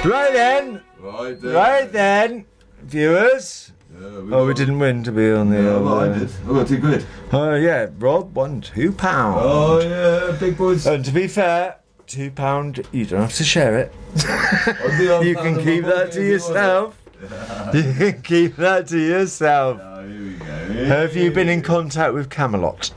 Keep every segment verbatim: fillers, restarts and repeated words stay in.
Right then. Right then. Right then, viewers. Yeah, we Oh, got, we didn't win to be on the. Yeah, uh, well, I did. I got two quid. Oh yeah, Rob won two pound. Oh yeah, big boys. And to be fair, two pound. You don't have to share it. I'll do You half can pound keep of my that pocket to if you want yourself. You can keep that to yourself. it. Oh, here we go. Here Have you been in we go. contact with Camelot?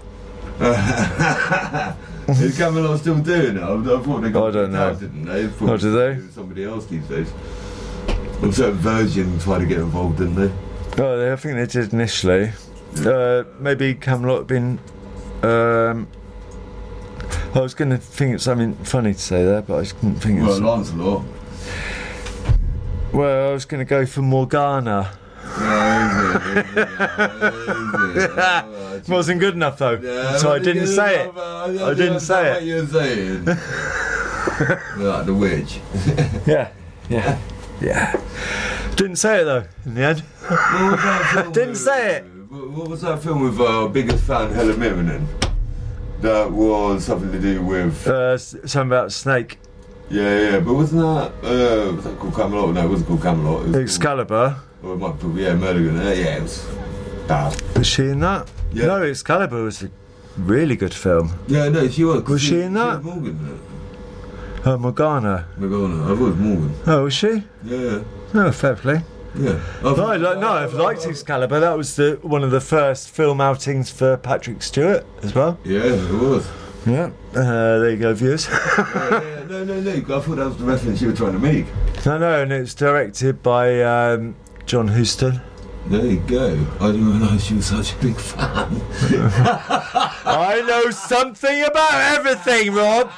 Is Camelot still doing it? I, I thought they got I don't know. out, didn't they? I thought Oh, do they? it was somebody else these days. Well, certain Virgin tried to get involved, didn't they? Oh, I think they did initially. Uh, maybe Camelot had been. Um, I was going to think of something funny to say there, but I just couldn't think of Well, something. Lancelot. Well, I was going to go for Morgana. No, is it? Is it? Oh, is it? Oh, It wasn't good enough though, yeah, so I but didn't you say know, it. I, I didn't say what it. you're saying. Like the witch. Yeah, yeah, yeah. Didn't say it though in the end. What was that film Didn't with- say it. What what was that film with our biggest fan, Helen Mirren? That was something to do with. Uh, s- something about Snake. Yeah, yeah, but wasn't that. Uh, was that called Camelot? No, it wasn't called Camelot. It was Excalibur. Called, or it might be, yeah, Merlin. Uh, yeah, it was bad. Was she in that? Yeah. No, Excalibur was a really good film. Yeah, no, she was. Was she in that? She was Morgan. in it. Uh, Morgana. Morgana. I thought it was Morgan. Oh, was she? Yeah, Oh, fair play. yeah. No, I, like, no, I've liked Excalibur. That was the one of the first film outings for Patrick Stewart as well. Yeah, it was. Yeah. Uh, there you go, viewers. yeah, yeah, no, no, no. I thought that was the reference you were trying to make. No, no, and it's directed by um, John Huston. There you go. I didn't realise you were such a big fan. I know something about everything, Rob.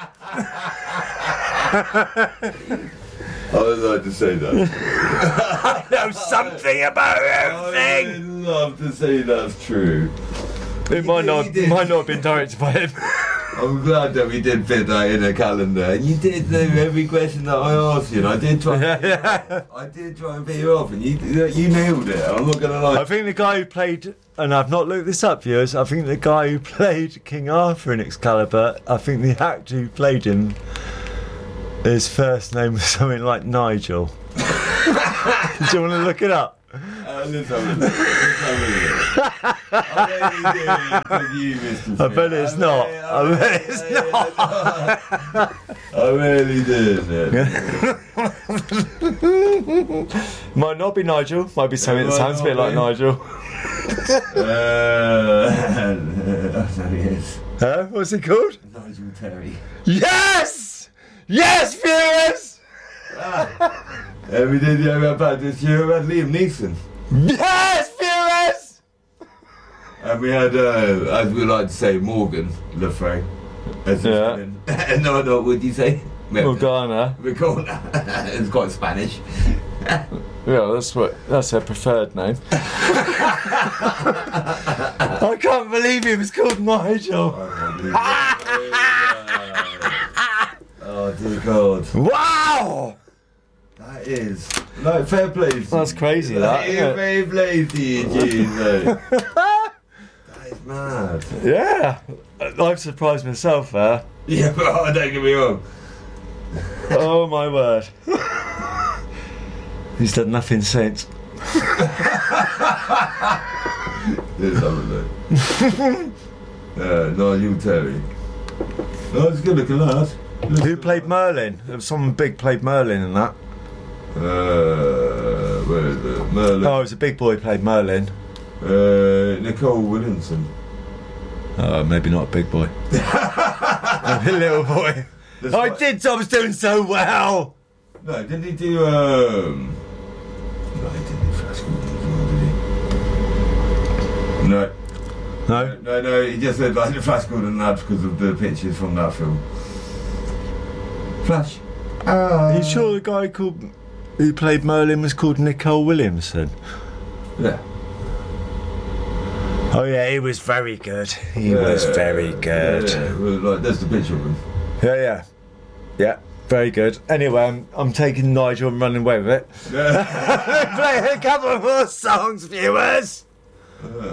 I would like to say that. I know something about I everything. would love to say that's true. It might did, not, you did. might not have been directed by him. I'm glad that we did fit that in a calendar. And you did know every question that I asked you. And I did try. Yeah, yeah. I did try and fit you off, and you you nailed it. I'm not gonna lie. I think the guy who played, and I've not looked this up, viewers. I think the guy who played King Arthur in Excalibur, I think the actor who played him, his first name was something like Nigel. Do you want to look it up? Uh, let's have a look. Let's have a look. I bet you, Mister I bet it's not. I bet it's not. I really did. Yeah. Might not be Nigel. Might be something that Might sounds a bit not like be. Nigel. Uh, that's how he is. Huh? What's it called? Nigel Terry. Yes! Yes, viewers! And we did the other part this year. We had Liam Neeson. Yes, viewers! And we had, uh, as we like to say, Morgan Le Fay. As his Yeah. villain. No, no, what would you say? Morgana. Morgana. It's quite Spanish. Yeah, that's what. That's her preferred name. I can't believe he was called Nigel. Oh dear God. Wow! That is like fair play. to That's you. crazy, that, is isn't it? fair play to you, Gene, though. That is mad. Yeah, I've surprised myself there. Yeah, but oh, don't get me wrong. Oh my word. He's done nothing since. Let's have a look. Uh, Nigel Terry. No, it's good looking lad. Who played Merlin? There was someone big played Merlin in that. Uh, where is it? Merlin. Oh, it was a big boy who played Merlin. Uh, Nicole Williamson. Oh, maybe not a big boy. Maybe a little boy. That's I right. did. I was doing so well. No, didn't he do, um... No, he didn't do Flash Gordon as well, did he? No. No. No, no, he just said like the Flash Gordon lad because of the pictures from that film. Flash. Are you sure the guy called who played Merlin was called Nicole Williamson? Yeah. Oh yeah, he was very good. He Yeah, was very good. Yeah, well, like, there's the picture of him. Yeah, yeah, yeah. Very good. Anyway, I'm, I'm taking Nigel and running away with it. Yeah. Play a couple more songs, viewers.